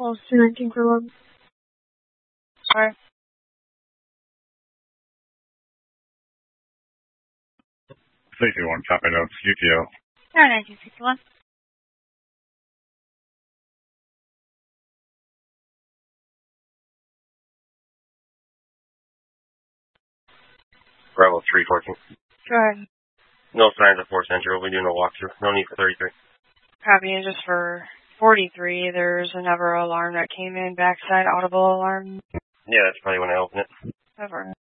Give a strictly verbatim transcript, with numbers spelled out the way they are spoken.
Well, it's two nineteen for Love. Sorry. Safety one, copy notes, U T O. Air nineteen sixty-one. Bravo three fourteen. Go ahead. No signs of force entry. We'll be doing a walkthrough. No need for thirty-three. Copy, and just for forty-three, there's another alarm that came in, backside audible alarm. Yeah, that's probably when I open it. Over.